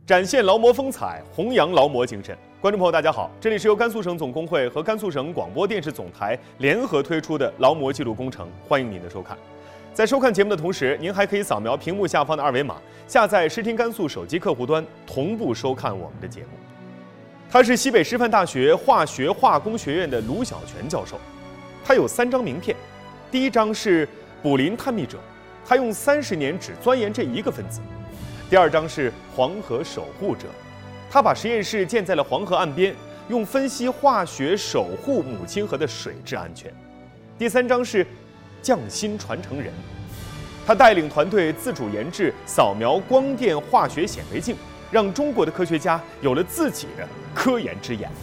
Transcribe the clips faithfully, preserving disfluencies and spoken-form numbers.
展现劳模风采，弘扬劳模精神。观众朋友，大家好，这里是由甘肃省总工会和甘肃省广播电视总台联合推出的劳模记录工程，欢迎您的收看。在收看节目的同时，您还可以扫描屏幕下方的二维码，下载视听甘肃手机客户端，同步收看我们的节目。他是西北师范大学化学化工学院的卢小泉教授，他有三张名片，第一张是卟啉探秘者，他用三十年只钻研这一个分子。第二章是黄河守护者，他把实验室建在了黄河岸边，用分析化学守护母亲河的水质安全。第三章是匠心传承人，他带领团队自主研制扫描光电化学显微镜，让中国的科学家有了自己的科研之眼。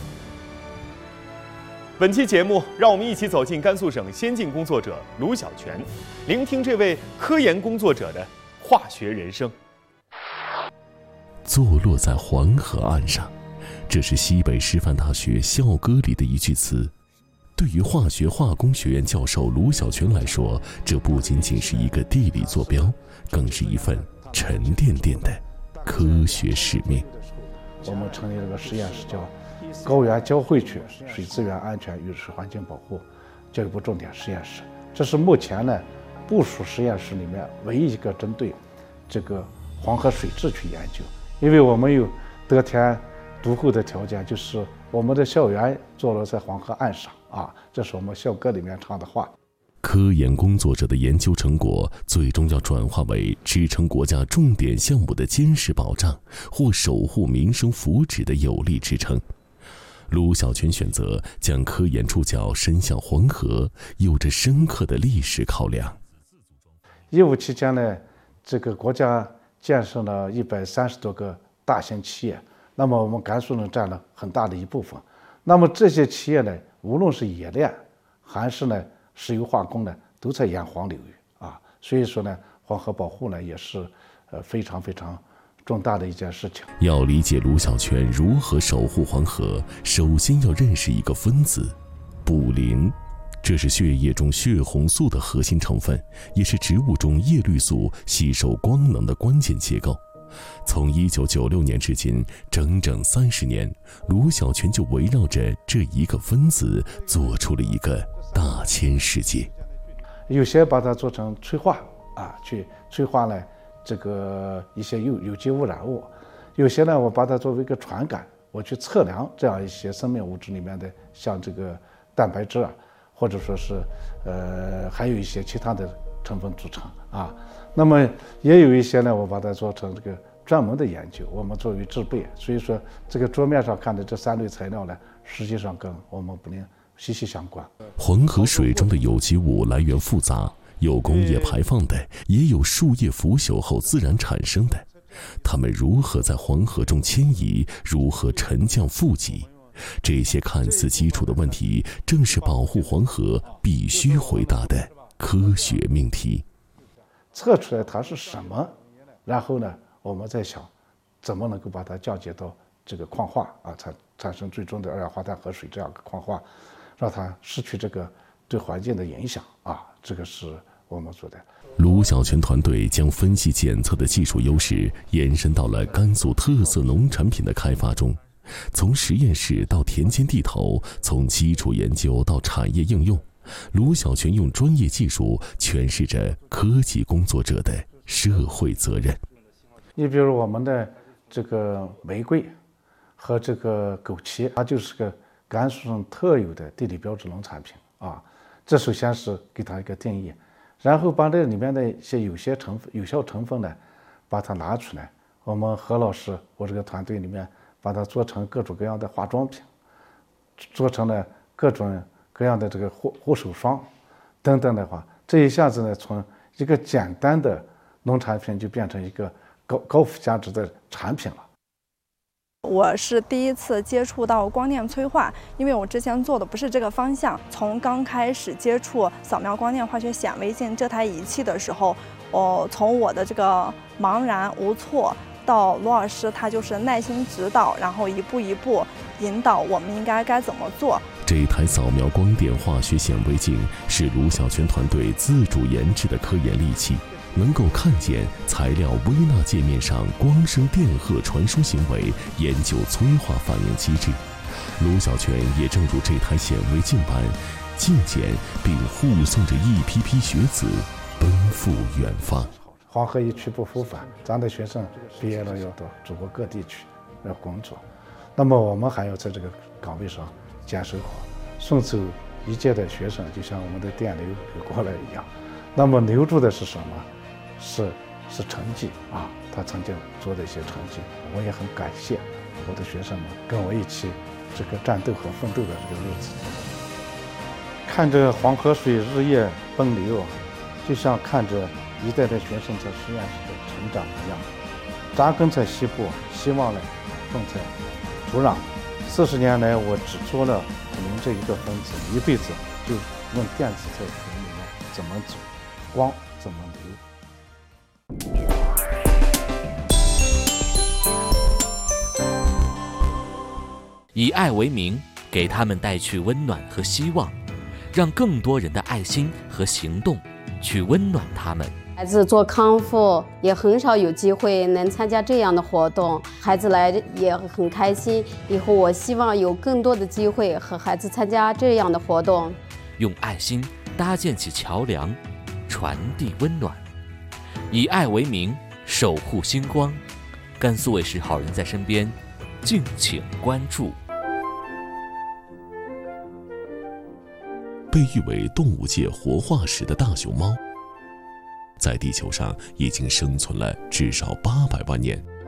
本期节目，让我们一起走进甘肃省先进工作者卢小泉，聆听这位科研工作者的化学人生。 坐落在黄河岸上，这是西北师范大学校歌里的一句词。对于化学化工学院教授卢小泉来说，这不仅仅是一个地理坐标，更是一份沉甸甸的科学使命。 我们成立了个实验室，叫高原交汇区水资源安全与水环境保护教育部重点实验室。这是目前呢部署实验室里面唯一一个针对这个黄河水质去研究。因为我们有得天独厚的条件，就是我们的校园坐落在黄河岸上啊，这是我们校歌里面唱的话。 科研工作者的研究成果最终要转化为支撑国家重点项目的坚实保障，或守护民生福祉的有力支撑。卢小泉选择将科研触角伸向黄河，有着深刻的历史考量。 业务期间呢，这个国家建设了一百三十多个大型企业，那么我们甘肃呢占了很大的一部分。那么这些企业呢，无论是冶炼还是呢石油化工呢，都在沿黄流域啊。所以说呢，黄河保护呢也是呃非常非常重大的一件事情。 要理解卢小泉如何守护黄河，首先要认识一个分子卟啉。这是血液中血红素的核心成分，也是植物中叶绿素吸收光能的关键结构。从一九九六年至今，整整三十年，卢小泉就围绕着这一个分子做出了一个大千世界。 有些把它做成催化啊，去催化呢这个一些有有机污染物；有些呢，我把它作为一个传感，我去测量这样一些生命物质里面的，像这个蛋白质啊。或者说是，呃，还有一些其他的成分组成啊。那么也有一些呢，我把它做成这个专门的研究，我们作为制备。所以说，这个桌面上看的这三类材料呢，实际上跟我们卟啉息息相关。 黄河水中的有机物来源复杂，有工业排放的，也有树叶腐朽后自然产生的。它们如何在黄河中迁移？如何沉降富集？这些看似基础的问题，正是保护黄河必须回答的科学命题。 测出来它是什么，然后呢，我们在想，怎么能够把它降解到这个矿化啊，产产生最终的二氧化碳和水这样的矿化，让它失去这个对环境的影响啊，这个是我们做的。 卢小泉团队将分析检测的技术优势延伸到了甘肃特色农产品的开发中。从实验室到田间地头，从基础研究到产业应用，卢小泉用专业技术诠释着科技工作者的社会责任。 你比如我们的这个玫瑰和这个枸杞，它就是个甘肃省特有的地理标志农产品啊。这首先是给它一个定义，然后把这里面的一些有些成分、有效成分呢，把它拿出来。我们何老师，我这个团队里面。把它做成各种各样的化妆品，做成了各种各样的这个护护手霜等等的话，这一下子呢，从一个简单的农产品就变成一个高高附加值的产品了。 我是第一次接触到光电催化，因为我之前做的不是这个方向。从刚开始接触扫描光电化学显微镜这台仪器的时候，我从我的这个茫然无措。到卢老师他就是耐心指导，然后一步一步引导我们应该该怎么做。 这台扫描光电化学显微镜是卢小泉团队自主研制的科研利器， 能够看见材料微纳界面上光声电荷传输行为，研究催化反应机制。卢小泉也正如这台显微镜般，借鉴并护送着一批批学子奔赴远方。 黄河一去不复返，咱的学生毕业了要到祖国各地去要工作，那么我们还要在这个岗位上坚守好，送走一届的学生，就像我们的电流流过来一样。那么留住的是什么？是是成绩啊，他曾经做的一些成绩，我也很感谢我的学生们跟我一起这个战斗和奋斗的这个日子。看着黄河水日夜奔流，就像看着一代代学生在实验室的成长一样。扎根在西部，希望呢种在土壤。四十年来，我只做了零这一个分子，一辈子就问电子在土里面怎么走，光怎么流。 以爱为名，给他们带去温暖和希望，让更多人的爱心和行动去温暖他们。 孩子做康复也很少有机会能参加这样的活动，孩子来也很开心。以后我希望有更多的机会和孩子参加这样的活动， 用爱心搭建起桥梁，传递温暖。以爱为名，守护星光。甘肃卫视好人在身边，敬请关注。 被誉为动物界活化石的大熊猫，在地球上已经生存了至少八百万年。